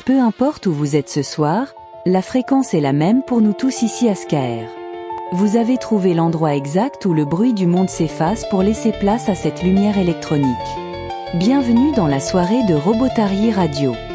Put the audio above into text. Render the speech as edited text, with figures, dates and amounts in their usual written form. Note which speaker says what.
Speaker 1: Peu importe où vous êtes ce soir, la fréquence est la même pour nous tous ici à SKR. Vous avez trouvé l'endroit exact où le bruit du monde s'efface pour laisser place à cette lumière électronique. Bienvenue dans la soirée de Robotarié Radio.